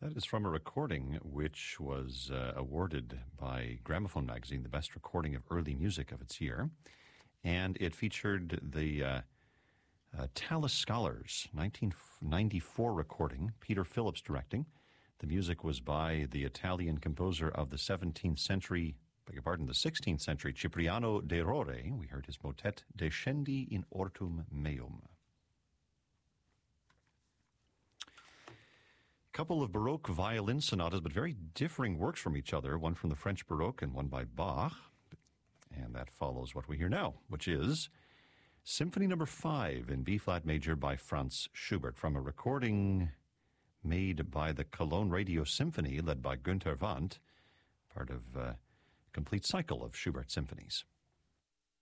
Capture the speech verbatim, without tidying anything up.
That is from a recording which was uh, awarded by Gramophone magazine the best recording of early music of its year. And it featured the uh, uh, Tallis Scholars nineteen ninety-four recording, Peter Phillips directing. The music was by the Italian composer of the seventeenth century, beg your pardon, the sixteenth century, Cipriano de Rore. We heard his motet, Descendi in Ortum Meum. Couple of Baroque violin sonatas, but very differing works from each other, one from the French Baroque and one by Bach. And that follows what we hear now, which is Symphony Number five in B-flat major by Franz Schubert, from a recording made by the Cologne Radio Symphony, led by Günther Wandt, part of a complete cycle of Schubert symphonies.